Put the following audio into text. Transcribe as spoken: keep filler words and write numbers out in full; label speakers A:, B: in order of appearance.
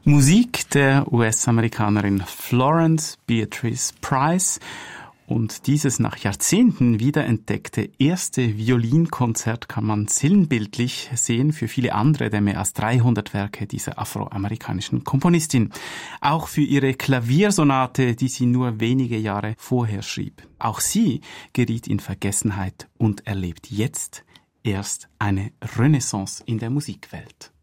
A: Musik der U S-Amerikanerin Florence Beatrice Price und dieses nach Jahrzehnten wiederentdeckte erste Violinkonzert kann man sinnbildlich sehen für viele andere der mehr als dreihundert Werke dieser afroamerikanischen Komponistin. Auch für ihre Klaviersonate, die sie nur wenige Jahre vorher schrieb. Auch sie geriet in Vergessenheit und erlebt jetzt erst eine Renaissance in der Musikwelt.